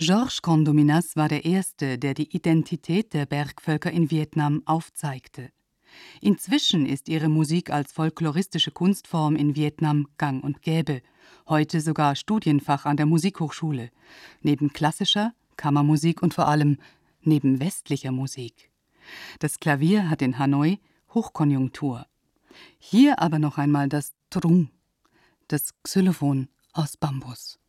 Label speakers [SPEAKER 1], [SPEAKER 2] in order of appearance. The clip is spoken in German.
[SPEAKER 1] Georges Condominas war der Erste, der die Identität der Bergvölker in Vietnam aufzeigte. Inzwischen ist ihre Musik als folkloristische Kunstform in Vietnam gang und gäbe, heute sogar Studienfach an der Musikhochschule, neben klassischer, Kammermusik und vor allem neben westlicher Musik. Das Klavier hat in Hanoi Hochkonjunktur. Hier aber noch einmal das Trung, das Xylophon aus Bambus.